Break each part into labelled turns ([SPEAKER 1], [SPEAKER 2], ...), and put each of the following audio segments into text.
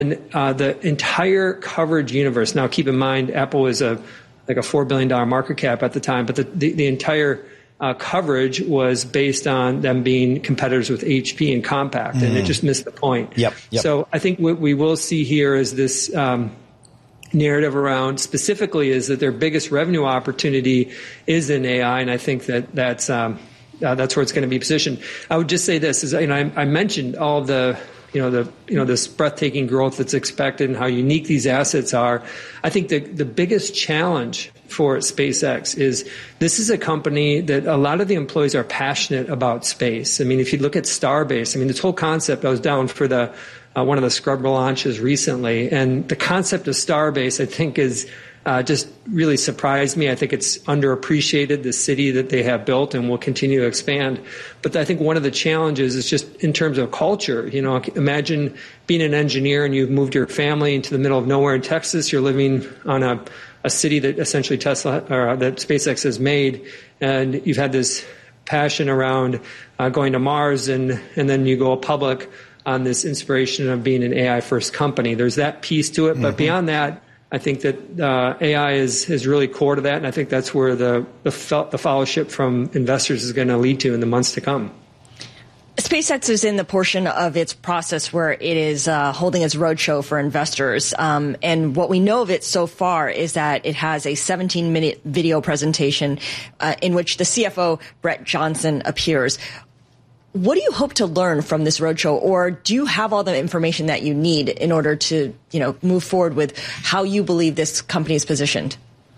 [SPEAKER 1] the entire coverage universe. Now, keep in mind, Apple is like a $4 billion market cap at the time, but the entire coverage was based on them being competitors with HP and Compaq, and it just missed the point.
[SPEAKER 2] Yep.
[SPEAKER 1] So I think what we will see here is this narrative around specifically is that their biggest revenue opportunity is in AI, and I think that's where it's going to be positioned. I would just say this is, I mentioned all the this breathtaking growth that's expected and how unique these assets are. I think the biggest challenge for SpaceX is this is a company that a lot of the employees are passionate about space. I mean, if you look at Starbase, this whole concept, I was down for one of the Scrubber launches recently, and the concept of Starbase, I think, is just really surprised me. I think it's underappreciated, the city that they have built and will continue to expand. But I think one of the challenges is just in terms of culture. Imagine being an engineer and you've moved your family into the middle of nowhere in Texas. You're living on a city that essentially Tesla or that SpaceX has made, and you've had this passion around going to Mars, and then you go public on this inspiration of being an AI first company. There's that piece to it, but beyond that, I think that AI is really core to that, and I think that's where the followership from investors is going to lead to in the months to come.
[SPEAKER 3] SpaceX is in the portion of its process where it is holding its roadshow for investors. And what we know of it so far is that it has a 17-minute video presentation in which the CFO, Brett Johnson, appears. What do you hope to learn from this roadshow, or do you have all the information that you need in order to, move forward with how you believe this company is positioned?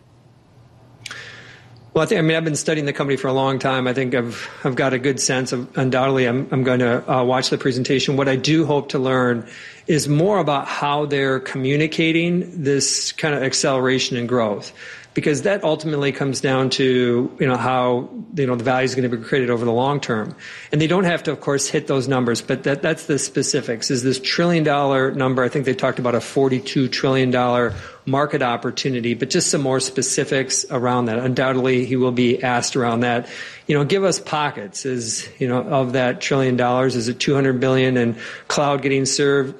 [SPEAKER 1] Well, I've been studying the company for a long time. I think I've got a good sense of, undoubtedly, I'm going to watch the presentation. What I do hope to learn is more about how they're communicating this kind of acceleration and growth, because that ultimately comes down to, how, the value is going to be created over the long term. And they don't have to, of course, hit those numbers, but that's the specifics. Is this $1 trillion number? I think they talked about a $42 trillion market opportunity, but just some more specifics around that. Undoubtedly, he will be asked around that. Give us pockets. Of that $1 trillion, is it $200 billion in cloud getting served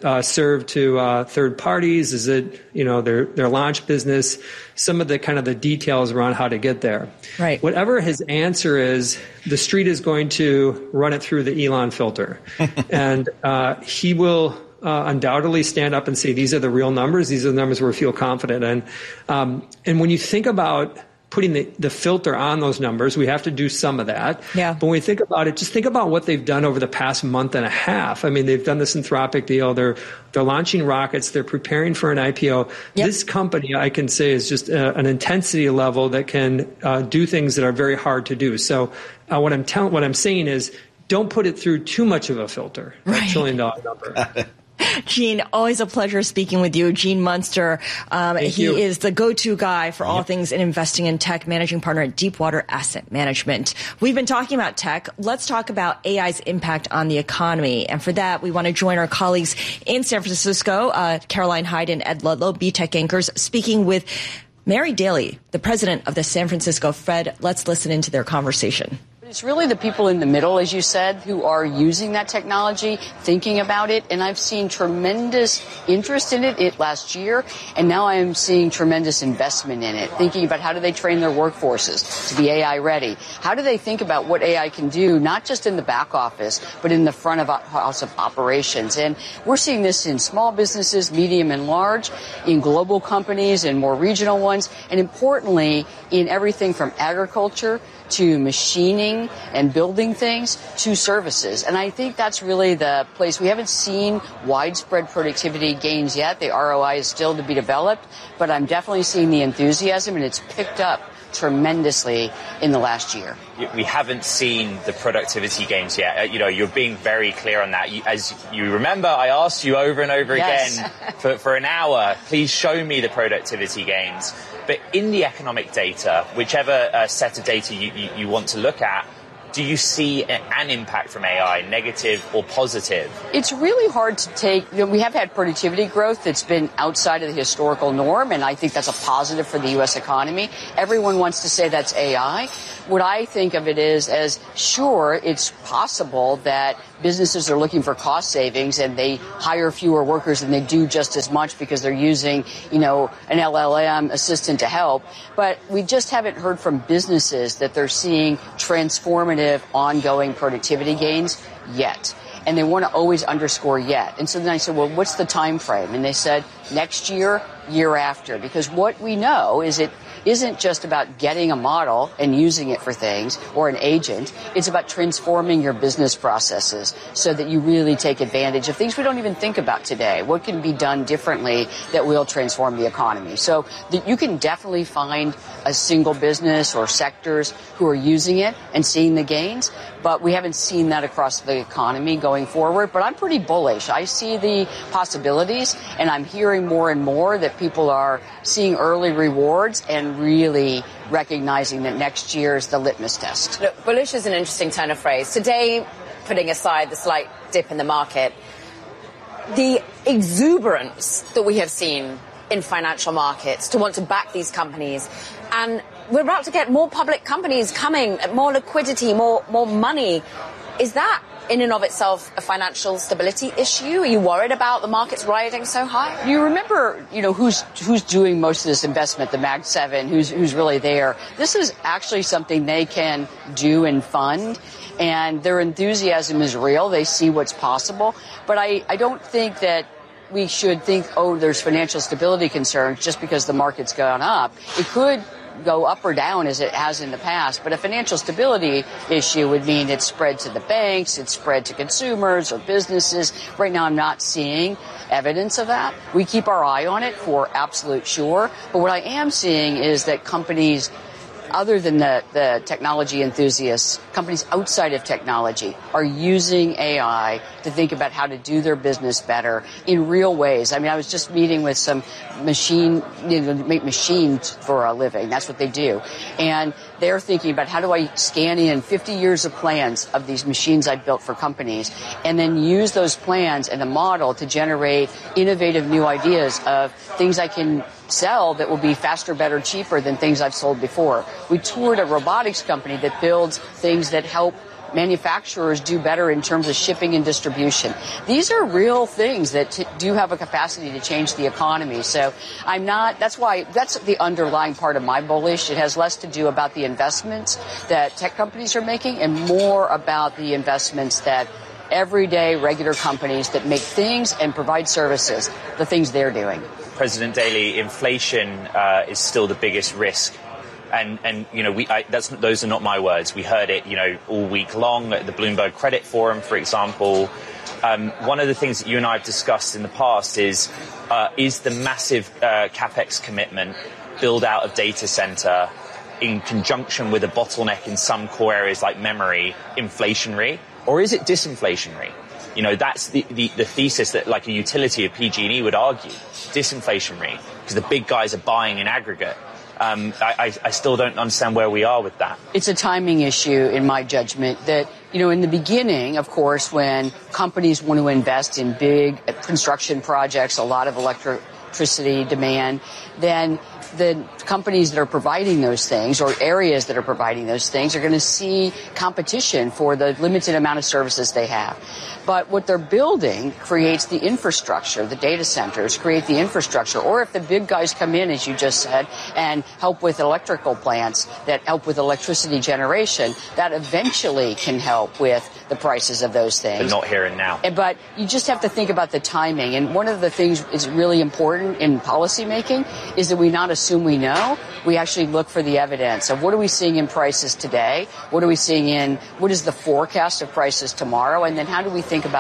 [SPEAKER 1] to third parties? Is it, their launch business? Some of the kind of the details around how to get there.
[SPEAKER 3] Right.
[SPEAKER 1] Whatever his answer is, the street is going to run it through the Elon filter. And he will undoubtedly stand up and say, these are the real numbers. These are the numbers where we feel confident in. And when you think about putting the filter on those numbers, we have to do some of that.
[SPEAKER 3] Yeah.
[SPEAKER 1] But when we think about it, just think about what they've done over the past month and a half. They've done this Anthropic deal. They're launching rockets. They're preparing for an IPO.
[SPEAKER 3] Yep.
[SPEAKER 1] This company, I can say, is just an intensity level that can do things that are very hard to do. So what I'm saying is, don't put it through too much of a filter.
[SPEAKER 3] Right.
[SPEAKER 1] That $1 trillion number.
[SPEAKER 3] Gene, always a pleasure speaking with you. Gene Munster, he is the go-to guy for all things in investing in tech, managing partner at Deepwater Asset Management. We've been talking about tech. Let's talk about AI's impact on the economy. And for that, we want to join our colleagues in San Francisco, Caroline Hyde and Ed Ludlow, B-Tech anchors, speaking with Mary Daly, the president of the San Francisco Fed. Let's listen into their conversation.
[SPEAKER 4] It's really the people in the middle, as you said, who are using that technology, thinking about it. And I've seen tremendous interest in it last year. And now I am seeing tremendous investment in it, thinking about how do they train their workforces to be AI ready? How do they think about what AI can do, not just in the back office, but in the front of house of operations? And we're seeing this in small businesses, medium and large, in global companies and more regional ones, and importantly, in everything from agriculture to machining and building things to services. And I think that's really the place. We haven't seen widespread productivity gains yet. The ROI is still to be developed, but I'm definitely seeing the enthusiasm, and it's picked up tremendously in the last year.
[SPEAKER 5] We haven't seen the productivity gains yet. You're being very clear on that. As you remember, I asked you over and over again for an hour, please show me the productivity gains. But in the economic data, whichever set of data you want to look at, do you see an impact from AI, negative or positive?
[SPEAKER 4] It's really hard to take. We have had productivity growth that's been outside of the historical norm, and I think that's a positive for the U.S. economy. Everyone wants to say that's AI. What I think of it is as, sure, it's possible that businesses are looking for cost savings and they hire fewer workers and they do just as much because they're using, an LLM assistant to help. But we just haven't heard from businesses that they're seeing transformative, ongoing productivity gains yet. And they want to always underscore yet. And so then I said, well, what's the time frame? And they said next year, year after. Because what we know is it isn't just about getting a model and using it for things or an agent. It's about transforming your business processes so that you really take advantage of things we don't even think about today. What can be done differently that will transform the economy? So you can definitely find a single business or sectors who are using it and seeing the gains, but we haven't seen that across the economy going forward. But I'm pretty bullish. I see the possibilities, and I'm hearing more and more that people are seeing early rewards and really recognizing that next year is the litmus test.
[SPEAKER 2] Look, bullish is an interesting turn of phrase. Today, putting aside the slight dip in the market, the exuberance that we have seen in financial markets to want to back these companies, and we're about to get more public companies coming, more liquidity, more money. Is that in and of itself a financial stability issue? Are you worried about the markets riding so high?
[SPEAKER 4] You remember, who's doing most of this investment, the Mag 7, who's really there. This is actually something they can do and fund, and their enthusiasm is real. They see what's possible. But I don't think that we should think, there's financial stability concerns just because the market's gone up. It could go up or down as it has in the past, but a financial stability issue would mean it's spread to the banks, it's spread to consumers or businesses. Right now I'm not seeing evidence of that. We keep our eye on it for absolute sure, but what I am seeing is that companies other than the technology enthusiasts, companies outside of technology are using AI to think about how to do their business better in real ways. I mean, I was just meeting with some make machines for a living. That's what they do. And they're thinking about how do I scan in 50 years of plans of these machines I've built for companies and then use those plans and a model to generate innovative new ideas of things I can sell that will be faster, better, cheaper than things I've sold before. We toured a robotics company that builds things that help manufacturers do better in terms of shipping and distribution. These are real things that do have a capacity to change the economy. So that's the underlying part of my bullish. It has less to do about the investments that tech companies are making and more about the investments that everyday regular companies that make things and provide services, the things they're doing.
[SPEAKER 5] President Daly, inflation is still the biggest risk. And those are not my words. We heard it, all week long at the Bloomberg Credit Forum, for example. One of the things that you and I have discussed in the past is the massive capex commitment, build out of data center in conjunction with a bottleneck in some core areas like memory, inflationary, or is it disinflationary? That's the thesis that like a utility of PG&E would argue, disinflationary, because the big guys are buying in aggregate. I still don't understand where we are with that. It's
[SPEAKER 4] a timing issue, in my judgment, that, in the beginning, of course, when companies want to invest in big construction projects, a lot of electricity demand, then the companies that are providing those things or areas that are providing those things are going to see competition for the limited amount of services they have. But what they're building creates the infrastructure. The data centers create the infrastructure. Or if the big guys come in, as you just said, and help with electrical plants that help with electricity generation, that eventually can help with the prices of those things.
[SPEAKER 5] But not here and now.
[SPEAKER 4] But you just have to think about the timing. And one of the things is really important in policy making is that we not assume we know. We actually look for the evidence of what are we seeing in prices today? What are we seeing what is the forecast of prices tomorrow? And then how do we think about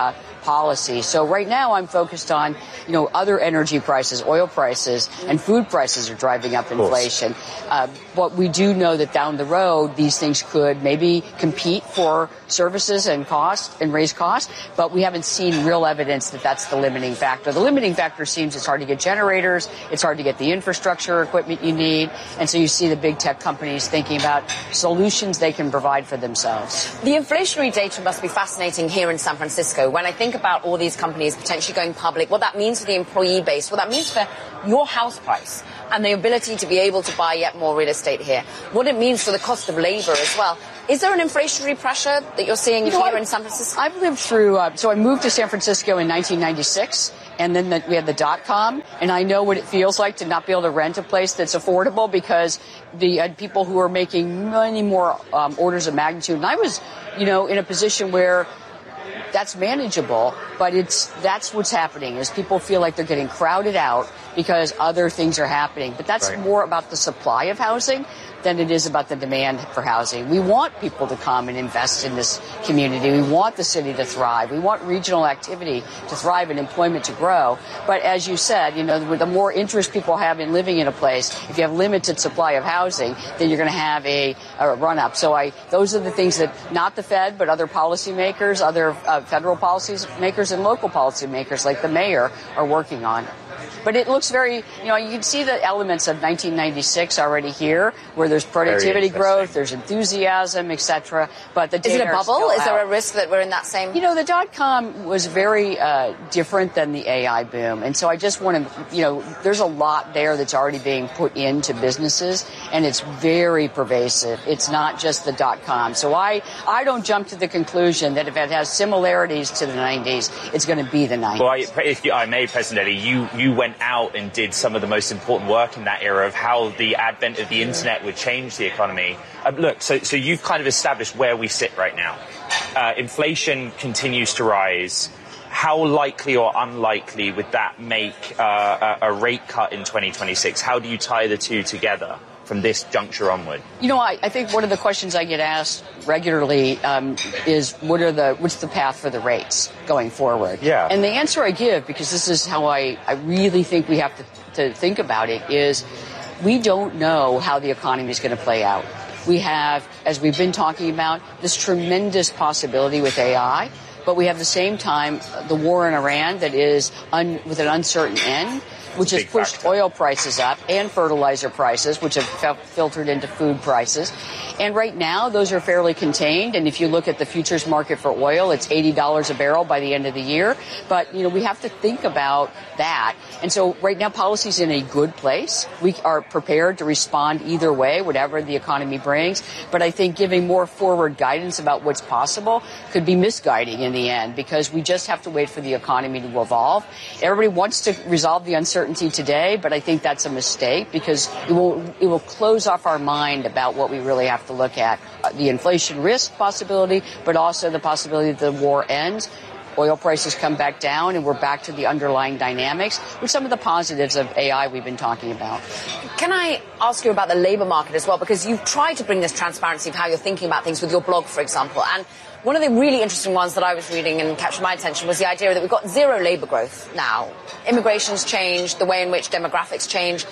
[SPEAKER 4] policy. So right now I'm focused on, other energy prices, oil prices, and food prices are driving up inflation. But we do know that down the road, these things could maybe compete for services and cost and raise costs, but we haven't seen real evidence that that's the limiting factor. The limiting factor seems it's hard to get generators, it's hard to get the infrastructure equipment you need, and so you see the big tech companies thinking about solutions they can provide for themselves.
[SPEAKER 2] The inflationary data must be fascinating here in San Francisco. When I think about all these companies potentially going public, what that means for the employee base, what that means for your house price and the ability to be able to buy yet more real estate here, what it means for the cost of labor as well. Is there an inflationary pressure that you're seeing here in San Francisco?
[SPEAKER 4] I've lived through, so I moved to San Francisco in 1996, and then we had the .com, and I know what it feels like to not be able to rent a place that's affordable because the people who are making many more orders of magnitude. And I was, in a position where that's manageable, but that's what's happening is people feel like they're getting crowded out because other things are happening. But that's more about the supply of housing than it is about the demand for housing. We want people to come and invest in this community. We want the city to thrive. We want regional activity to thrive and employment to grow. But as you said, the more interest people have in living in a place, if you have limited supply of housing, then you're going to have a run-up. So those are the things that not the Fed, but other policymakers, other federal policymakers and local policymakers like the mayor are working on. But it looks very, you can see the elements of 1996 already here, where there's productivity growth, there's enthusiasm, etc. But the data
[SPEAKER 2] is it a bubble? Is there a risk that we're in that same?
[SPEAKER 4] The .com was very different than the AI boom, and so I just want to, there's a lot there that's already being put into businesses, and it's very pervasive. It's not just the .com. So I don't jump to the conclusion that if it has similarities to the 90s, it's going to be the 90s.
[SPEAKER 5] Well, if I may, President Daley, you went out and did some of the most important work in that era of how the advent of the internet would change the economy. Look, so you've kind of established where we sit right now. Inflation continues to rise. How likely or unlikely would that make a rate cut in 2026? How do you tie the two together from this juncture onward?
[SPEAKER 4] I think one of the questions I get asked regularly is what's the path for the rates going forward? Yeah. And the answer I give, because this is how I really think we have to think about it, is we don't know how the economy is going to play out. We have, as we've been talking about, this tremendous possibility with AI, but we have at the same time the war in Iran that is with an uncertain end, which has pushed oil prices up and fertilizer prices, which have filtered into food prices. And right now, those are fairly contained. And if you look at the futures market for oil, it's $80 a barrel by the end of the year. But, we have to think about that. And so right now, policy's in a good place. We are prepared to respond either way, whatever the economy brings. But I think giving more forward guidance about what's possible could be misguiding in the end, because we just have to wait for the economy to evolve. Everybody wants to resolve the uncertainty today, but I think that's a mistake, because it will close off our mind about what we really have to look at. The inflation risk possibility, but also the possibility that the war ends. Oil prices come back down, and we're back to the underlying dynamics with some of the positives of AI we've been talking about.
[SPEAKER 2] Can I ask you about the labor market as well? Because you've tried to bring this transparency of how you're thinking about things with your blog, for example. And one of the really interesting ones that I was reading and captured my attention was the idea that we've got zero labor growth now. Immigration's changed, the way in which demographics change.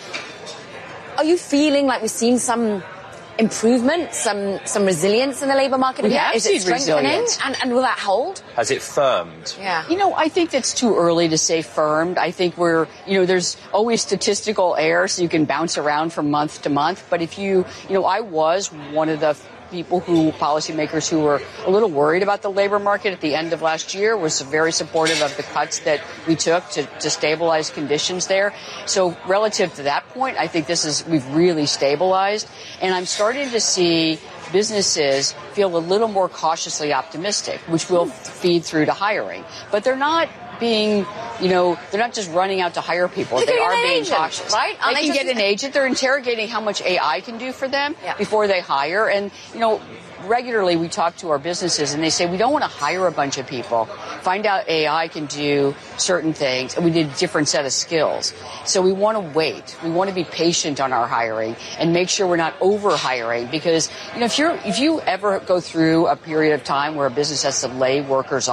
[SPEAKER 2] Are you feeling like we've seen some improvement, some resilience in the labor market?
[SPEAKER 4] Is it strengthening?
[SPEAKER 2] And will that hold?
[SPEAKER 5] Has it firmed?
[SPEAKER 2] Yeah.
[SPEAKER 4] I think it's too early to say firmed. I think there's always statistical error, so you can bounce around from month to month. But if I was one of the policymakers who were a little worried about the labor market at the end of last year, was very supportive of the cuts that we took to stabilize conditions there. So relative to that point, I think we've really stabilized. And I'm starting to see businesses feel a little more cautiously optimistic, which will feed through to hiring. But they're not being, they're not just running out to hire people. They are being cautious.
[SPEAKER 2] Right?
[SPEAKER 4] They can get an agent. They're interrogating how much AI can do for them before they hire. And, regularly we talk to our businesses and they say, we don't want to hire a bunch of people. Find out AI can do certain things, and we need a different set of skills. So we want to wait. We want to be patient on our hiring and make sure we're not over hiring, because if you ever go through a period of time where a business has to lay workers off,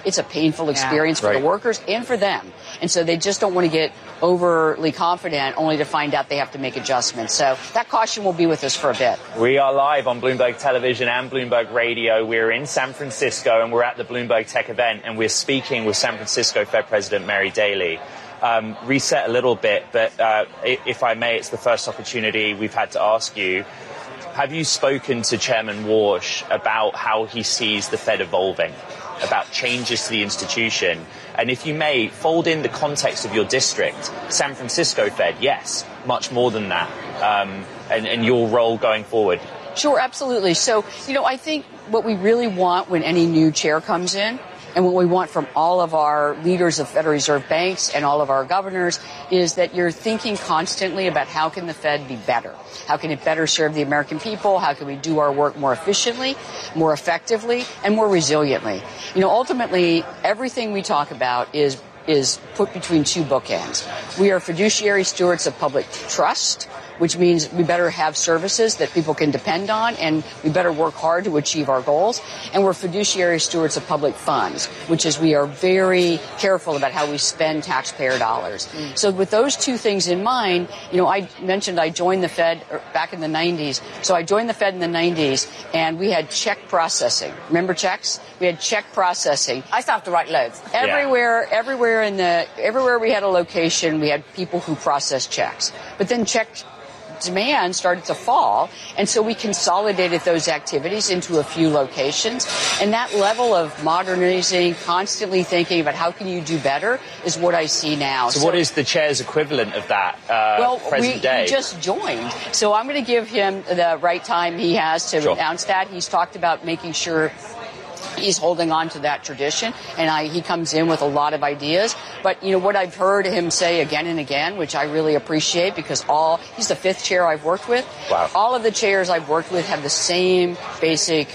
[SPEAKER 4] it's a painful experience for the workers and for them. And so they just don't want to get overly confident only to find out they have to make adjustments. So that caution will be with us for a bit.
[SPEAKER 5] We are live on Bloomberg Television and Bloomberg Radio. We're in San Francisco and we're at the Bloomberg Tech event, and we're speaking with San Francisco Fed President Mary Daly. Reset a little bit, but if I may, it's the first opportunity we've had to ask you. Have you spoken to Chairman Warsh about how he sees the Fed evolving, about changes to the institution? And if you may, fold in the context of your district, San Francisco Fed, yes, much more than that, and your role going forward.
[SPEAKER 4] Sure, absolutely. So, I think what we really want when any new chair comes in, and what we want from all of our leaders of Federal Reserve banks and all of our governors, is that you're thinking constantly about how can the Fed be better? How can it better serve the American people? How can we do our work more efficiently, more effectively, and more resiliently? Ultimately, everything we talk about is put between two bookends. We are fiduciary stewards of public trust, which means we better have services that people can depend on, and we better work hard to achieve our goals. And we're fiduciary stewards of public funds, which is we are very careful about how we spend taxpayer dollars. So with those two things in mind, I mentioned I joined the Fed back in the 90s. So I joined the Fed in the 90s, and we had check processing. Remember checks? We had check processing.
[SPEAKER 2] I still have to write loads.
[SPEAKER 4] Everywhere we had a location, we had people who processed checks. But then check demand started to fall, and so we consolidated those activities into a few locations. And that level of modernizing, constantly thinking about how can you do better is what I see now.
[SPEAKER 5] So what is the chair's equivalent of that present day?
[SPEAKER 4] He just joined. So I'm going to give him the right time he has to announce that. He's talked about making sure he's holding on to that tradition, and he comes in with a lot of ideas. But, what I've heard him say again and again, which I really appreciate, because he's the fifth chair I've worked with.
[SPEAKER 5] Wow.
[SPEAKER 4] All of the chairs I've worked with have the same basic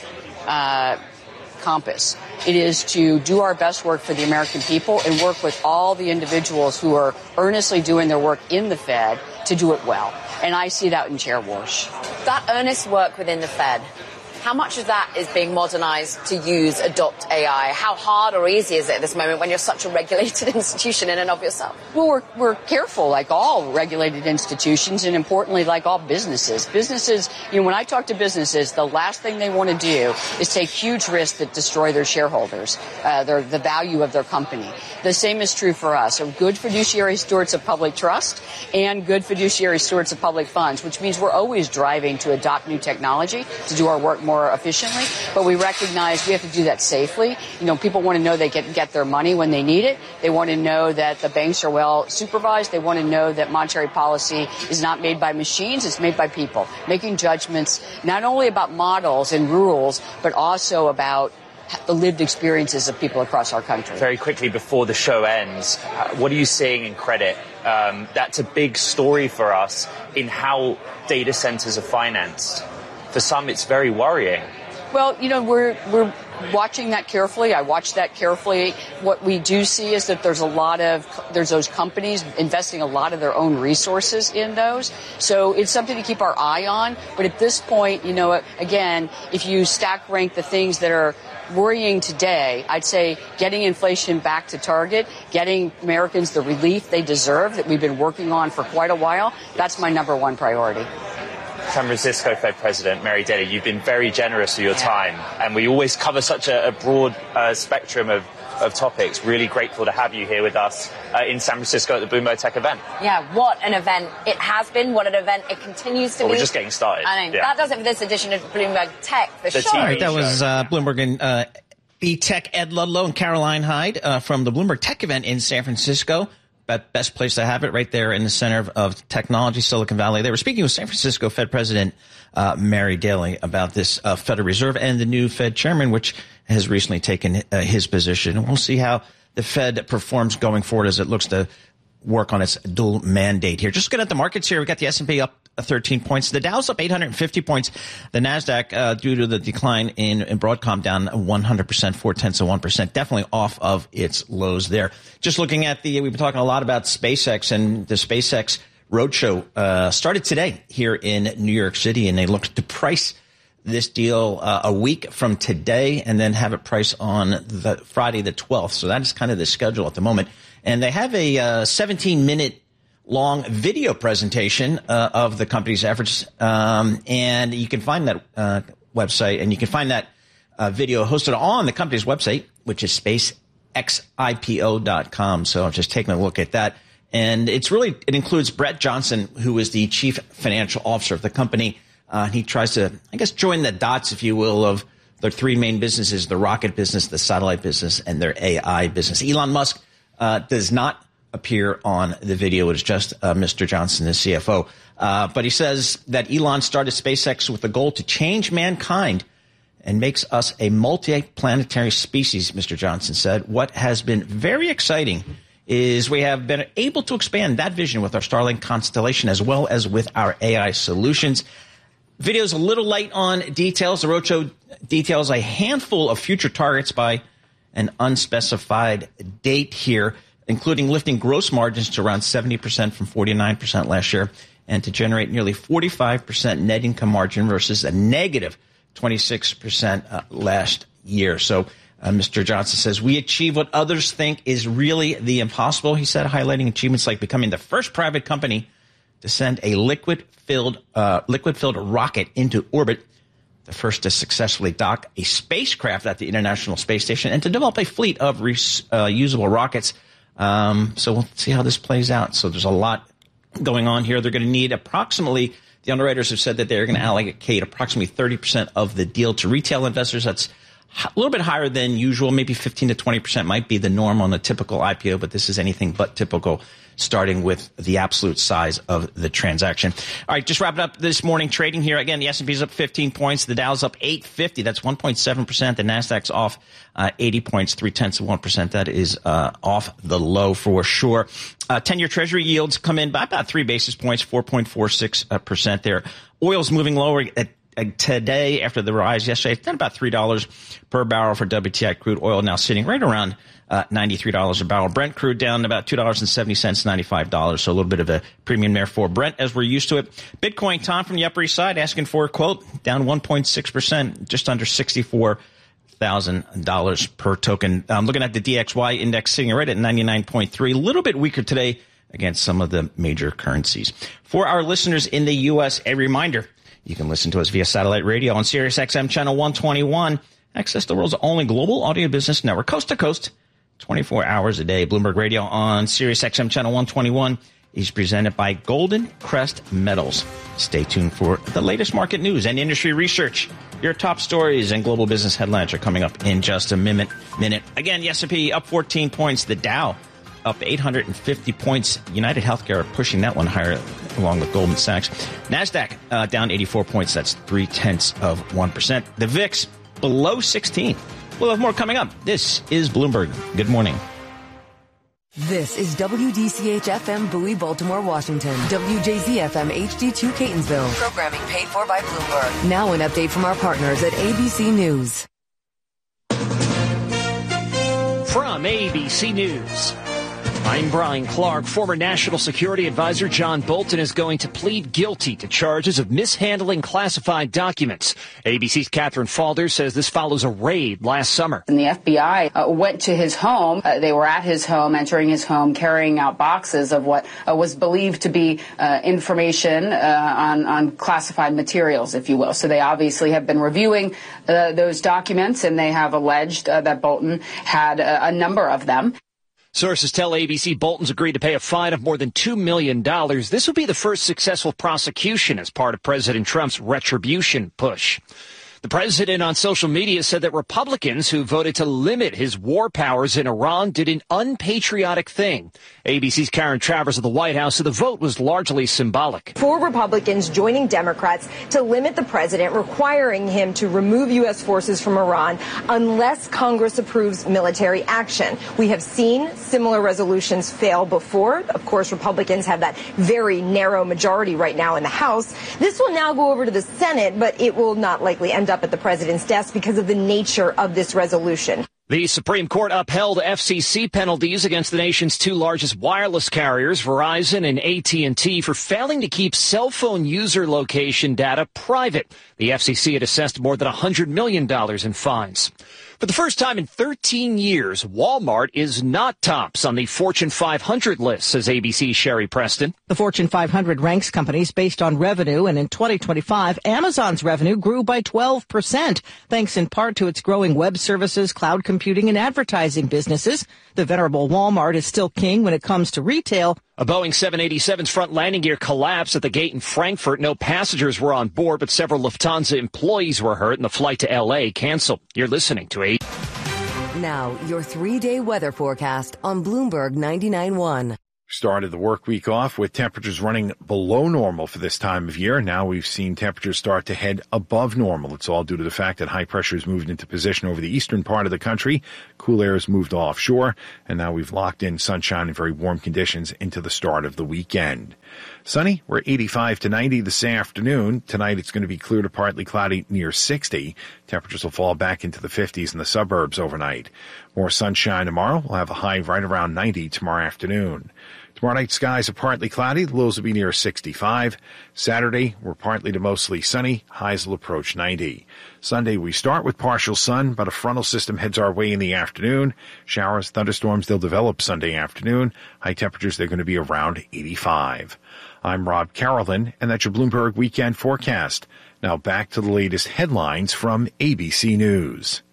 [SPEAKER 4] compass. It is to do our best work for the American people and work with all the individuals who are earnestly doing their work in the Fed to do it well. And I see that in Chair Warsh.
[SPEAKER 2] That earnest work within the Fed, how much of that is being modernized to adopt AI? How hard or easy is it at this moment when you're such a regulated institution in and of yourself?
[SPEAKER 4] Well, we're careful, like all regulated institutions, and importantly, like all businesses. Businesses, when I talk to businesses, the last thing they want to do is take huge risks that destroy their shareholders, the value of their company. The same is true for us. So good fiduciary stewards of public trust and good fiduciary stewards of public funds, which means we're always driving to adopt new technology to do our work more efficiently, but we recognize we have to do that safely. People want to know they get their money when they need it. They want to know that the banks are well supervised. They want to know that monetary policy is not made by machines, it's made by people, making judgments not only about models and rules, but also about the lived experiences of people across our country.
[SPEAKER 5] Very quickly before the show ends, what are you seeing in credit? That's a big story for us in how data centers are financed. For some, it's very worrying.
[SPEAKER 4] Well, we're watching that carefully. I watch that carefully. What we do see is that there's those companies investing a lot of their own resources in those. So it's something to keep our eye on. But at this point, again, if you stack rank the things that are worrying today, I'd say getting inflation back to target, getting Americans the relief they deserve that we've been working on for quite a while, that's my number one priority.
[SPEAKER 5] San Francisco Fed President Mary Daly, you've been very generous with your time, and we always cover such a broad spectrum of topics. Really grateful to have you here with us in San Francisco at the Bloomberg Tech event.
[SPEAKER 2] Yeah, what an event it has been, what an event it continues to be.
[SPEAKER 5] We're just getting started.
[SPEAKER 2] I know, that does it for this edition of Bloomberg Tech, the show.
[SPEAKER 6] All right, that was Bloomberg and the Tech Ed Ludlow and Caroline Hyde from the Bloomberg Tech event in San Francisco. Best place to have it, right there in the center of technology, Silicon Valley. They were speaking with San Francisco Fed President Mary Daly about this Federal Reserve and the new Fed chairman, which has recently taken his position. And we'll see how the Fed performs going forward as it looks to work on its dual mandate here. Just looking at the markets here, we got the S&P up 13 points. The Dow's up 850 points. The NASDAQ, due to the decline in Broadcom, down 100%, 0.4%. Definitely off of its lows there. Just looking at we've been talking a lot about SpaceX, and the SpaceX roadshow started today here in New York City, and they looked to price this deal a week from today and then have it priced on the Friday the 12th. So that is kind of the schedule at the moment. And they have a 17-minute long video presentation of the company's efforts. And you can find that website, and you can find that video hosted on the company's website, which is SpaceXIPO.com. So I'm just taking a look at that. And it includes Brett Johnson, who is the chief financial officer of the company. He tries to, I guess, join the dots, if you will, of their three main businesses, the rocket business, the satellite business, and their AI business. Elon Musk does not appear on the video. It's just Mr. Johnson, the CFO. But he says that Elon started SpaceX with the goal to change mankind and makes us a multi-planetary species, Mr. Johnson said. What has been very exciting is we have been able to expand that vision with our Starlink constellation as well as with our AI solutions. Video's a little light on details. The roadshow details a handful of future targets by an unspecified date here, including lifting gross margins to around 70% from 49% last year, and to generate nearly 45% net income margin versus a negative 26% last year. So Mr. Johnson says, we achieve what others think is really the impossible, he said, highlighting achievements like becoming the first private company to send a liquid-filled rocket into orbit, the first to successfully dock a spacecraft at the International Space Station, and to develop a fleet of reusable rockets. So we'll see how this plays out. So there's a lot going on here. They're going to need approximately, the underwriters have said that they're going to allocate approximately 30% of the deal to retail investors. That's a little bit higher than usual. Maybe 15 to 20% might be the norm on a typical IPO, but this is anything but typical, starting with the absolute size of the transaction. All right, just wrapping up this morning trading here. Again, the S&P is up 15 points. The Dow's up 850. That's 1.7%. The Nasdaq's off 80 points, 0.3%. That is off the low for sure. 10-year Treasury yields come in by about 3 basis points, 4.46% there. Oil's moving lower today after the rise yesterday. It's down about $3 per barrel for WTI crude oil, now sitting right around $93 a barrel. Brent crude down about $2.70, $95. So a little bit of a premium there for Brent as we're used to it. Bitcoin, Tom from the Upper East Side, asking for a quote, down 1.6%, just under $64,000 per token. Looking at the DXY index sitting right at 99.3, a little bit weaker today against some of the major currencies. For our listeners in the U.S., a reminder, you can listen to us via satellite radio on Sirius XM channel 121. Access the world's only global audio business network, coast to coast, 24 hours a day. Bloomberg Radio on Sirius XM channel 121 is presented by Golden Crest Metals. Stay tuned for the latest market news and industry research. Your top stories and global business headlines are coming up in just a minute. Again, the S&P up 14 points. The Dow up 850 points. United Healthcare pushing that one higher along with Goldman Sachs. NASDAQ down 84 points. That's 0.3%. The VIX below 16. We'll have more coming up. This is Bloomberg. Good morning.
[SPEAKER 7] This is WDCH-FM Bowie, Baltimore, Washington. WJZ-FM HD2 Catonsville. Programming paid for by Bloomberg. Now an update from our partners at ABC News.
[SPEAKER 8] From ABC News, I'm Brian Clark. Former National Security Advisor John Bolton is going to plead guilty to charges of mishandling classified documents. ABC's Catherine Falder says this follows a raid last summer.
[SPEAKER 9] And the FBI went to his home. They were at his home, entering his home, carrying out boxes of what was believed to be information on classified materials, if you will. So they obviously have been reviewing those documents, and they have alleged that Bolton had a number of them.
[SPEAKER 8] Sources tell ABC Bolton's agreed to pay a fine of more than $2 million. This would be the first successful prosecution as part of President Trump's retribution push. The president on social media said that Republicans who voted to limit his war powers in Iran did an unpatriotic thing. ABC's Karen Travers of the White House said the vote was largely symbolic.
[SPEAKER 10] 4 Republicans joining Democrats to limit the president, requiring him to remove U.S. forces from Iran unless Congress approves military action. We have seen similar resolutions fail before. Of course, Republicans have that very narrow majority right now in the House. This will now go over to the Senate, but it will not likely end up at the president's desk because of the nature of this resolution.
[SPEAKER 8] The Supreme Court upheld FCC penalties against the nation's two largest wireless carriers, Verizon and AT&T, for failing to keep cell phone user location data private. The FCC had assessed more than $100 million in fines. For the first time in 13 years, Walmart is not tops on the Fortune 500 list, says ABC's Sherry Preston.
[SPEAKER 11] The Fortune 500 ranks companies based on revenue, and in 2025, Amazon's revenue grew by 12%, thanks in part to its growing web services, cloud computing, and advertising businesses. The venerable Walmart is still king when it comes to retail.
[SPEAKER 8] A Boeing 787's front landing gear collapsed at the gate in Frankfurt. No passengers were on board, but several Lufthansa employees were hurt, and the flight to L.A. canceled. You're listening to 8.
[SPEAKER 7] Now, your 3-day weather forecast on Bloomberg 99.1.
[SPEAKER 12] Started the work week off with temperatures running below normal for this time of year. Now we've seen temperatures start to head above normal. It's all due to the fact that high pressure has moved into position over the eastern part of the country. Cool air has moved offshore, and now we've locked in sunshine and very warm conditions into the start of the weekend. Sunny, we're 85 to 90 this afternoon. Tonight it's going to be clear to partly cloudy near 60. Temperatures will fall back into the 50s in the suburbs overnight. More sunshine tomorrow. We'll have a high right around 90 tomorrow afternoon. Tomorrow night, skies are partly cloudy. The lows will be near 65. Saturday, we're partly to mostly sunny. Highs will approach 90. Sunday, we start with partial sun, but a frontal system heads our way in the afternoon. Showers, thunderstorms, they'll develop Sunday afternoon. High temperatures, they're going to be around 85. I'm Rob Carolyn, and that's your Bloomberg Weekend Forecast. Now back to the latest headlines from ABC News.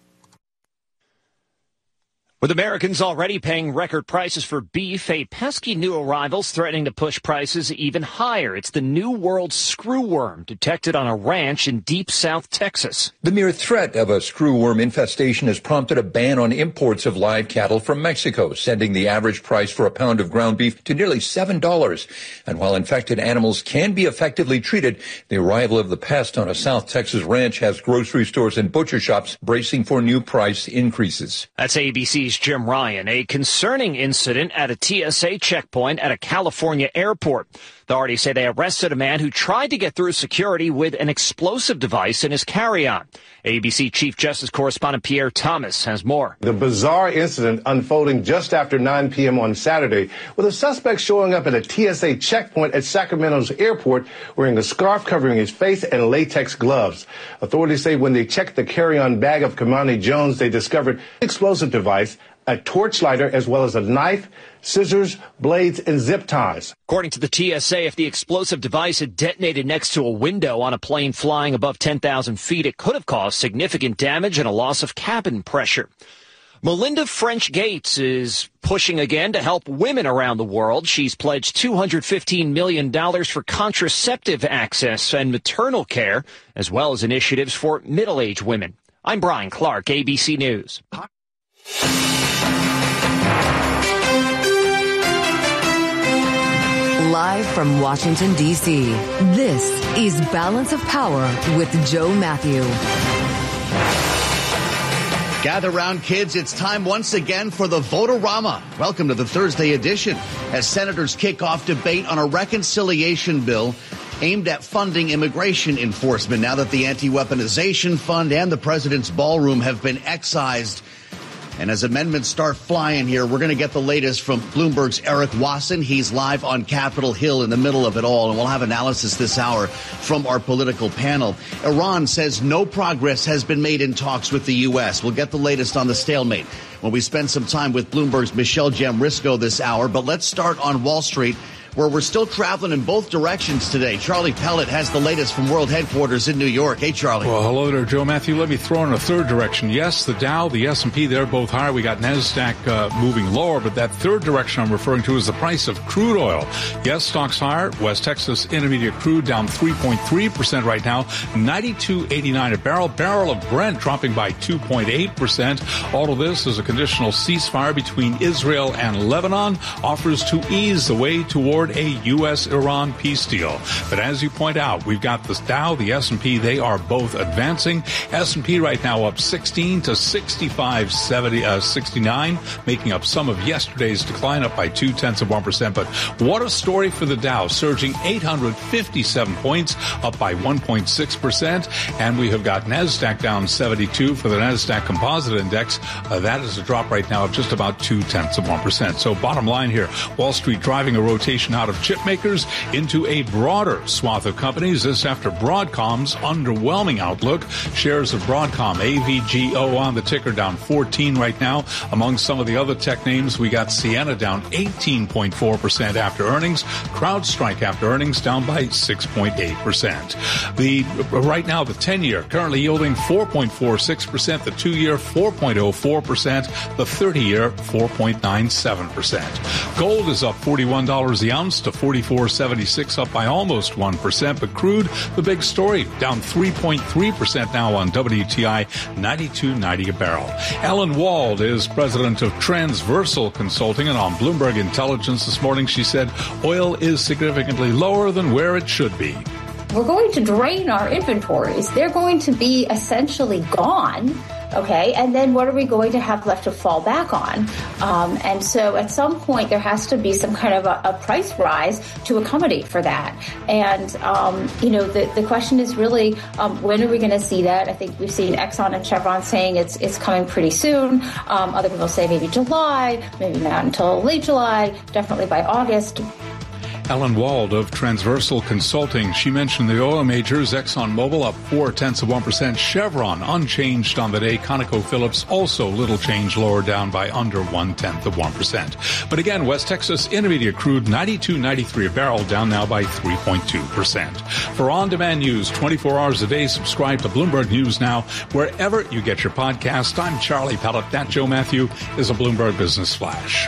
[SPEAKER 8] With Americans already paying record prices for beef, a pesky new arrival's threatening to push prices even higher. It's the New World screwworm detected on a ranch in deep South Texas.
[SPEAKER 13] The mere threat of a screwworm infestation has prompted a ban on imports of live cattle from Mexico, sending the average price for a pound of ground beef to nearly $7. And while infected animals can be effectively treated, the arrival of the pest on a South Texas ranch has grocery stores and butcher shops bracing for new price increases.
[SPEAKER 8] That's ABC's Jim Ryan. A concerning incident at a TSA checkpoint at a California airport. Authorities say they arrested a man who tried to get through security with an explosive device in his carry-on. ABC Chief Justice Correspondent Pierre Thomas has more.
[SPEAKER 14] The bizarre incident unfolding just after 9 p.m. on Saturday, with a suspect showing up at a TSA checkpoint at Sacramento's airport wearing a scarf covering his face and latex gloves. Authorities say when they checked the carry-on bag of Kamani Jones, they discovered an explosive device, a torch lighter, as well as a knife, scissors, blades, and zip ties.
[SPEAKER 8] According to the TSA, if the explosive device had detonated next to a window on a plane flying above 10,000 feet, it could have caused significant damage and a loss of cabin pressure. Melinda French Gates is pushing again to help women around the world. She's pledged $215 million for contraceptive access and maternal care, as well as initiatives for middle-aged women. I'm Brian Clark, ABC News.
[SPEAKER 7] Live from Washington, D.C., this is Balance of Power with Joe Matthew.
[SPEAKER 15] Gather round, kids. It's time once again for the Vote-A-Rama. Welcome to the Thursday edition as senators kick off debate on a reconciliation bill aimed at funding immigration enforcement now that the anti-weaponization fund and the president's ballroom have been excised. And as amendments start flying here, we're going to get the latest from Bloomberg's Eric Wasson. He's live on Capitol Hill in the middle of it all, and we'll have analysis this hour from our political panel. Iran says no progress has been made in talks with the U.S. We'll get the latest on the stalemate when we spend some time with Bloomberg's Michelle Jamrisco this hour. But let's start on Wall Street, where we're still traveling in both directions today. Charlie Pellet has the latest from World Headquarters in New York. Hey, Charlie.
[SPEAKER 16] Well, hello there, Joe Matthew. Let me throw in a third direction. Yes, the Dow, the S&P, they're both higher. We got NASDAQ moving lower, but that third direction I'm referring to is the price of crude oil. Yes, stocks higher. West Texas Intermediate crude down 3.3% right now, $92.89 a barrel. Barrel of Brent dropping by 2.8%. All of this is a conditional ceasefire between Israel and Lebanon offers to ease the way toward toward a U.S.-Iran peace deal. But as you point out, we've got the Dow, the S&P, they are both advancing. S&P right now up 16 to 65.69, making up some of yesterday's decline, up by 0.2%. But what a story for the Dow, surging 857 points, up by 1.6%. And we have got NASDAQ down 72 for the NASDAQ Composite Index. That is a drop right now of just about 0.2%. So bottom line here, Wall Street driving a rotation out of chip makers into a broader swath of companies. This after Broadcom's underwhelming outlook. Shares of Broadcom, AVGO on the ticker, down 14 right now. Among some of the other tech names, we got Ciena down 18.4% after earnings. CrowdStrike after earnings down by 6.8%. Right now, the 10-year currently yielding 4.46%, the 2-year 4.04%, the 30-year 4.97%. Gold is up $41 the ounce to $44.76, up by almost 1%. But crude, the big story, down 3.3% now on WTI, $92.90 a barrel. Ellen Wald is president of Transversal Consulting, and on Bloomberg Intelligence this morning, she said oil is significantly lower than where it should be.
[SPEAKER 17] We're going to drain our inventories. They're going to be essentially gone. Okay, and then what are we going to have left to fall back on? And so at some point there has to be some kind of a price rise to accommodate for that. And, the question is really, when are we going to see that? I think we've seen Exxon and Chevron saying it's coming pretty soon. Other people say maybe July, maybe not until late July, definitely by August.
[SPEAKER 16] Ellen Wald of Transversal Consulting. She mentioned the oil majors, ExxonMobil up 0.4%, Chevron unchanged on the day, ConocoPhillips also little change, lower down by under 0.1%. But again, West Texas Intermediate crude $92.93 a barrel, down now by 3.2%. For on-demand news 24 hours a day, subscribe to Bloomberg News Now wherever you get your podcast. I'm Charlie Pellet. That Joe Matthew is a Bloomberg Business Flash.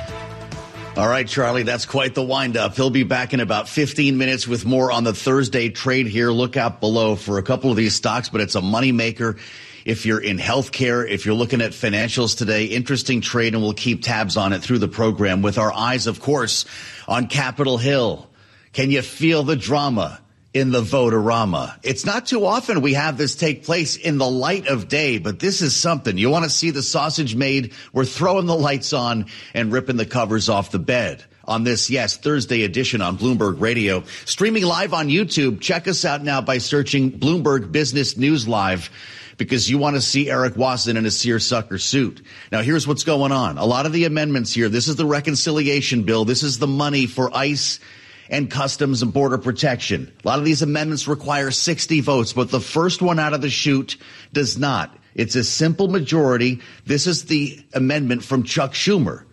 [SPEAKER 15] All right, Charlie, that's quite the wind-up. He'll be back in about 15 minutes with more on the Thursday trade here. Look out below for a couple of these stocks, but it's a moneymaker. If you're in healthcare, if you're looking at financials today, interesting trade, and we'll keep tabs on it through the program with our eyes, of course, on Capitol Hill. Can you feel the drama in the Vote-A-Rama? It's not too often we have this take place in the light of day, but this is something. You want to see the sausage made? We're throwing the lights on and ripping the covers off the bed on this, Thursday edition on Bloomberg Radio. Streaming live on YouTube. Check us out now by searching Bloomberg Business News Live, because you want to see Eric Wasson in a seersucker suit. Now, here's what's going on. A lot of the amendments here, this is the reconciliation bill. This is the money for ICE and Customs and Border Protection. A lot of these amendments require 60 votes, but the first one out of the chute does not. It's a simple majority. This is the amendment from Chuck Schumer.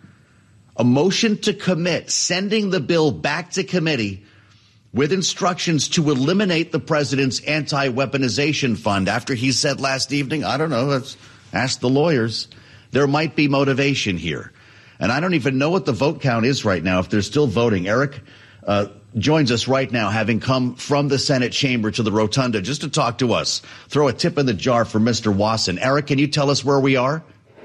[SPEAKER 15] A motion to commit, sending the bill back to committee with instructions to eliminate the president's anti-weaponization fund after he said last evening, I don't know, let's ask the lawyers, there might be motivation here. And I don't even know what the vote count is right now, if they're still voting. Eric joins us right now, having come from the Senate chamber to the rotunda just to talk to us. Throw a tip in the jar for Mr. Wasson. Eric, can you tell us where we are?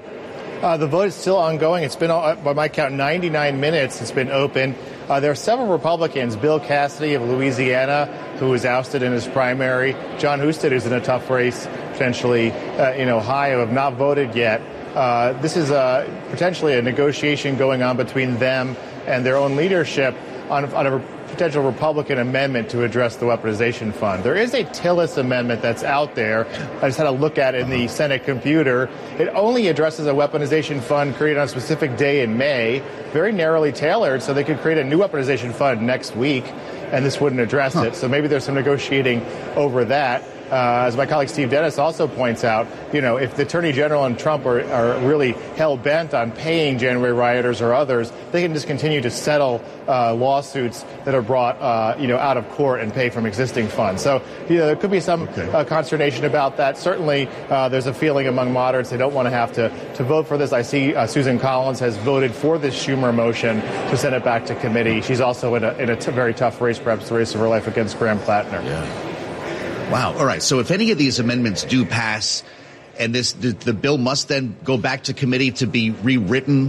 [SPEAKER 18] The vote is still ongoing. It's been, by my count, 99 minutes. It's been open. There are several Republicans. Bill Cassidy of Louisiana, who was ousted in his primary. John Husted, who's in a tough race, potentially in Ohio, have not voted yet. This is potentially a negotiation going on between them and their own leadership on a potential Republican amendment to address the weaponization fund. There is a Tillis amendment that's out there. I just had a look at it in the Senate computer. It only addresses a weaponization fund created on a specific day in May, very narrowly tailored, so they could create a new weaponization fund next week, and this wouldn't address it. So maybe there's some negotiating over that. As my colleague Steve Dennis also points out, if the Attorney General and Trump are really hell-bent on paying January rioters or others, they can just continue to settle lawsuits that are brought, out of court and pay from existing funds. So, there could be some consternation about that. Certainly, there's a feeling among moderates they don't want to have to vote for this. I see Susan Collins has voted for this Schumer motion to send it back to committee. She's also in a very tough race, perhaps the race of her life against Graham Plattner.
[SPEAKER 15] Yeah. Wow. All right. So if any of these amendments do pass and the bill must then go back to committee to be rewritten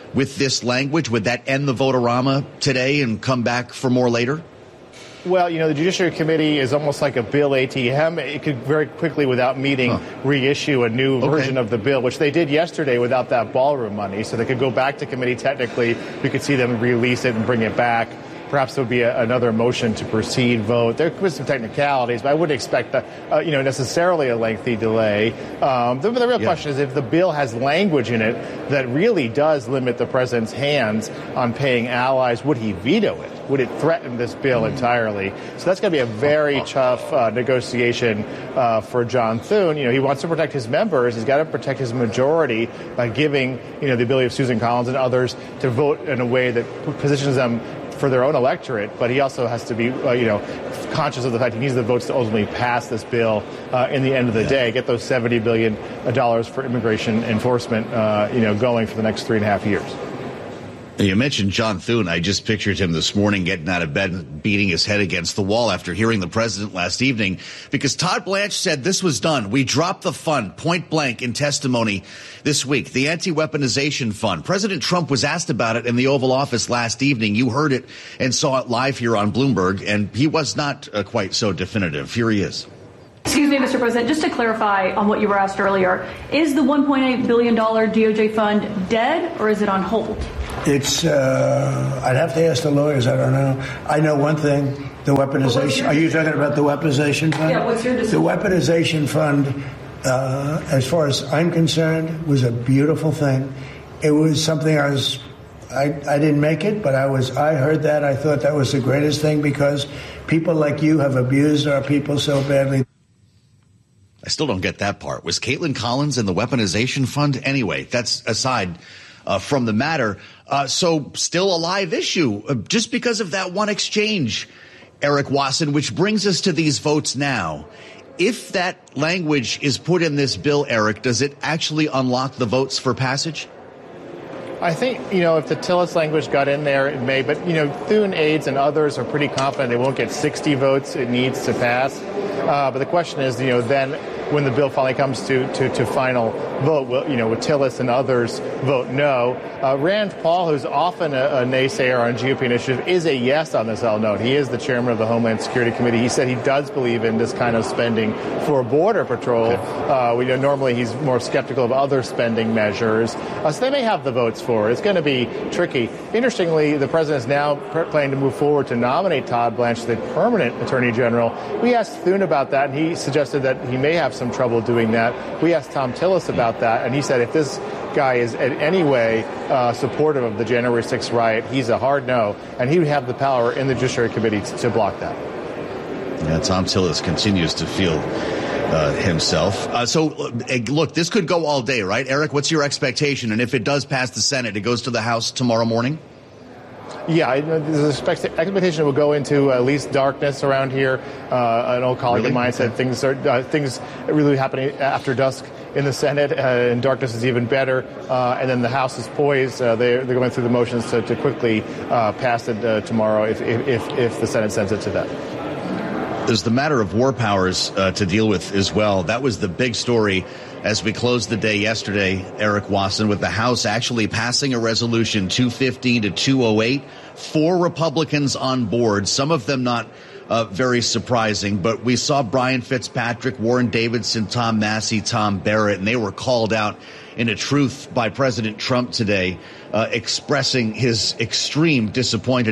[SPEAKER 15] with this language? Would that end the vote-a-rama today and come back for more later?
[SPEAKER 18] Well, the Judiciary Committee is almost like a bill ATM. It could very quickly, without meeting, reissue a new version of the bill, which they did yesterday without that ballroom money. So they could go back to committee technically. We could see them release it and bring it back. Perhaps there would be another motion to proceed vote. There could be some technicalities, but I wouldn't expect necessarily a lengthy delay. The real question is if the bill has language in it that really does limit the president's hands on paying allies, would he veto it? Would it threaten this bill entirely? So that's going to be a very tough negotiation for John Thune. He wants to protect his members. He's got to protect his majority by giving, the ability of Susan Collins and others to vote in a way that positions them for their own electorate, but he also has to be, conscious of the fact he needs the votes to ultimately pass this bill in the end of the day, get those $70 billion for immigration enforcement, going for the next 3.5 years.
[SPEAKER 15] You mentioned John Thune. I just pictured him this morning getting out of bed and beating his head against the wall after hearing the president last evening, because Todd Blanche said this was done. We dropped the fund point blank in testimony this week, the anti-weaponization fund. President Trump was asked about it in the Oval Office last evening. You heard it and saw it live here on Bloomberg, and he was not quite so definitive. Here he is.
[SPEAKER 19] Excuse me, Mr. President, just to clarify on what you were asked earlier, is the $1.8 billion DOJ fund dead or is it on hold?
[SPEAKER 20] It's, I'd have to ask the lawyers. I don't know. I know one thing, the weaponization. Are you talking about the weaponization fund?
[SPEAKER 19] Yeah, what's your decision?
[SPEAKER 20] The weaponization fund, as far as I'm concerned, was a beautiful thing. It was something I didn't make it, but I heard that. I thought that was the greatest thing because people like you have abused our people so badly.
[SPEAKER 15] I still don't get that part. Was Caitlin Collins in the weaponization fund? Anyway, that's aside from the matter. So still a live issue just because of that one exchange, Eric Wasson, which brings us to these votes now. If that language is put in this bill, Eric, does it actually unlock the votes for passage?
[SPEAKER 18] I think, if the Tillis language got in there, it may. But, Thune aides and others are pretty confident they won't get 60 votes it needs to pass. But the question is, then when the bill finally comes to final vote, will Tillis and others vote no? Rand Paul, who's often a naysayer on GOP initiative, is a yes on this, I'll note. He is the chairman of the Homeland Security Committee. He said he does believe in this kind of spending for Border Patrol. Normally he's more skeptical of other spending measures. So they may have the votes for it. It's going to be tricky. Interestingly, the president is now planning to move forward to nominate Todd Blanche as the permanent attorney general. We asked Thune about that, and he suggested that he may have some trouble doing that. We asked Tom Tillis about that, and he said if this guy is in any way supportive of the January 6th riot, he's a hard no, and he would have the power in the Judiciary Committee to block that.
[SPEAKER 15] Yeah, Tom Tillis continues to feel himself. So, look, this could go all day, right? Eric, what's your expectation? And if it does pass the Senate, it goes to the House tomorrow morning?
[SPEAKER 18] Yeah, there's an expectation it will go into at least darkness around here. An old colleague of mine said things really happening after dusk in the Senate, and darkness is even better. And then the House is poised. They're going through the motions to quickly pass it tomorrow if the Senate sends it to them.
[SPEAKER 15] There's the matter of war powers to deal with as well. That was the big story as we closed the day yesterday, Eric Wasson, with the House actually passing a resolution 250 to 208. 4 Republicans on board, some of them not very surprising, but we saw Brian Fitzpatrick, Warren Davidson, Tom Massey, Tom Barrett, and they were called out in a truth by President Trump today, expressing his extreme disappointment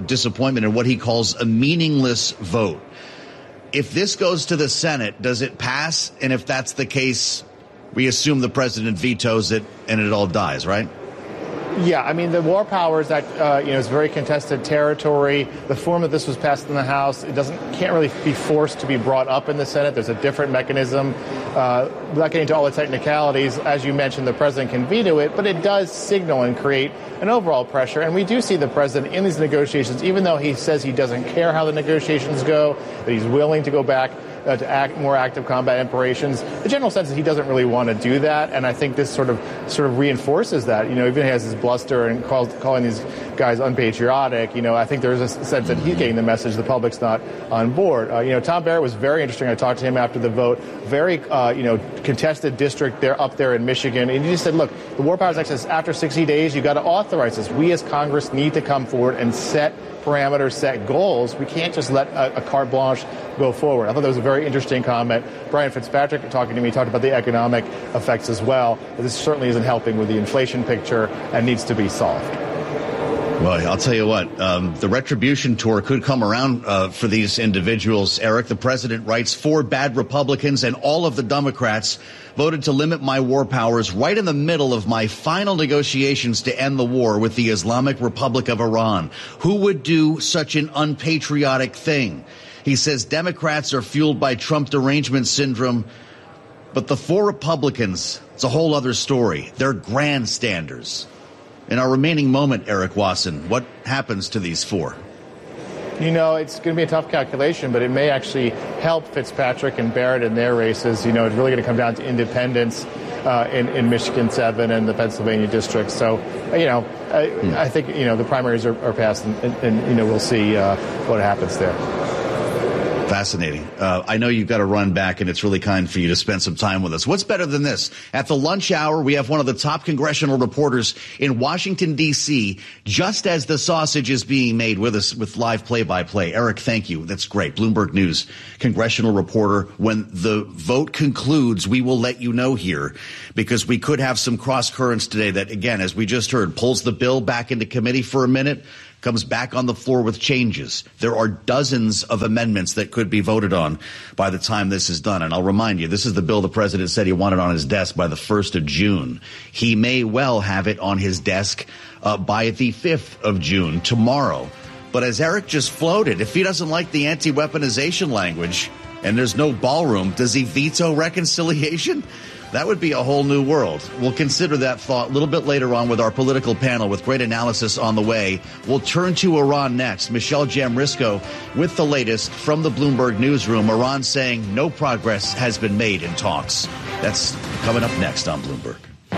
[SPEAKER 15] in what he calls a meaningless vote. If this goes to the Senate, does it pass? And if that's the case, we assume the president vetoes it and it all dies, right?
[SPEAKER 18] Yeah, I mean, the war powers that is very contested territory. The form that this was passed in the House, it can't really be forced to be brought up in the Senate. There's a different mechanism. Without getting into all the technicalities, as you mentioned, the president can veto it, but it does signal and create an overall pressure. And we do see the president in these negotiations, even though he says he doesn't care how the negotiations go, that he's willing to go back to act more active combat operations. The general sense is he doesn't really want to do that, and I think this sort of reinforces that. You know, even he has his bluster and calling these guys unpatriotic. You know, I think there's a sense that he's getting the message the public's not on board. You know, Tom Barrett was very interesting. I talked to him after the vote. Very, contested district there up there in Michigan, and he just said, look, the War Powers Act says after 60 days you got to authorize this. We as Congress need to come forward and set parameters, set goals. We can't just let a carte blanche go forward. I thought that was a very interesting comment. Brian Fitzpatrick, talking to me, talked about the economic effects as well. This certainly isn't helping with the inflation picture and needs to be solved.
[SPEAKER 15] Well, I'll tell you what, the retribution tour could come around for these individuals. Eric, the president writes, 4 bad Republicans and all of the Democrats voted to limit my war powers right in the middle of my final negotiations to end the war with the Islamic Republic of Iran. Who would do such an unpatriotic thing? He says Democrats are fueled by Trump derangement syndrome, but the 4 Republicans, it's a whole other story. They're grandstanders. In our remaining moment, Eric Wasson, what happens to these 4?
[SPEAKER 18] You know, it's going to be a tough calculation, but it may actually help Fitzpatrick and Barrett in their races. You know, it's really going to come down to independents in Michigan 7 and the Pennsylvania district. So, I think, the primaries are passed, and we'll see what happens there.
[SPEAKER 15] Fascinating. I know you've got to run back, and it's really kind for you to spend some time with us. What's better than this? At the lunch hour, we have one of the top congressional reporters in Washington, D.C., just as the sausage is being made with us with live play-by-play. Eric, thank you. That's great. Bloomberg News congressional reporter. When the vote concludes, we will let you know here, because we could have some cross currents today that, again, as we just heard, pulls the bill back into committee for a minute, comes back on the floor with changes. There are dozens of amendments that could be voted on by the time this is done. And I'll remind you, this is the bill the president said he wanted on his desk by the 1st of June. He may well have it on his desk by the 5th of June, tomorrow. But as Eric just floated, if he doesn't like the anti-weaponization language and there's no ballroom, does he veto reconciliation? That would be a whole new world. We'll consider that thought a little bit later on with our political panel with great analysis on the way. We'll turn to Iran next. Michelle Jamrisko with the latest from the Bloomberg newsroom. Iran saying no progress has been made in talks. That's coming up next on Bloomberg.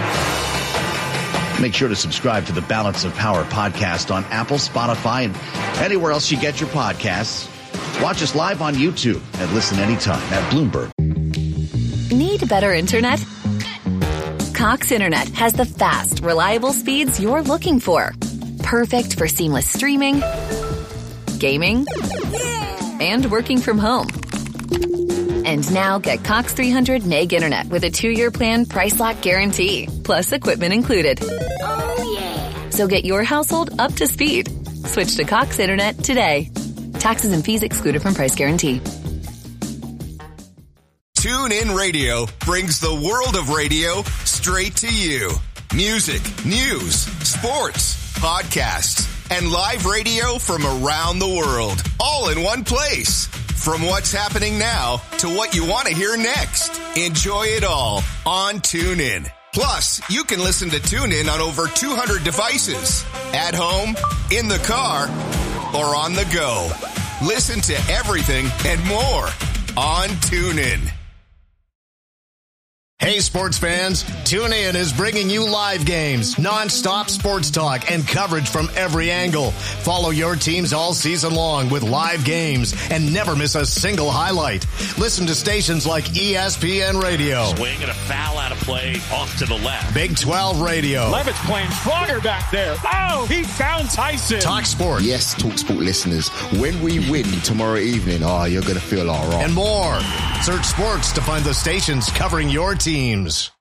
[SPEAKER 15] Make sure to subscribe to the Balance of Power podcast on Apple, Spotify, and anywhere else you get your podcasts. Watch us live on YouTube and listen anytime at Bloomberg.
[SPEAKER 21] Need better internet? Cox Internet has the fast, reliable speeds you're looking for. Perfect for seamless streaming, gaming, and working from home. And now get Cox 300 meg internet with a 2-year plan price lock guarantee, plus equipment included. Oh, yeah. So get your household up to speed. Switch to Cox Internet today. Taxes and fees excluded from price guarantee.
[SPEAKER 22] TuneIn Radio brings the world of radio straight to you. Music, news, sports, podcasts, and live radio from around the world, all in one place. From what's happening now to what you want to hear next. Enjoy it all on TuneIn. Plus, you can listen to TuneIn on over 200 devices. At home, in the car, or on the go. Listen to everything and more on TuneIn.
[SPEAKER 23] Hey sports fans, TuneIn is bringing you live games, non-stop sports talk, and coverage from every angle. Follow your teams all season long with live games and never miss a single highlight. Listen to stations like ESPN Radio.
[SPEAKER 24] Swing and a foul out of play off to the left.
[SPEAKER 23] Big 12 Radio.
[SPEAKER 24] Levitt's playing stronger back there. Oh, he found Tyson.
[SPEAKER 23] Talk Sport.
[SPEAKER 25] Yes, Talk Sport listeners, when we win tomorrow evening, you're going to feel all right.
[SPEAKER 23] And more. Search sports to find the stations covering your teams.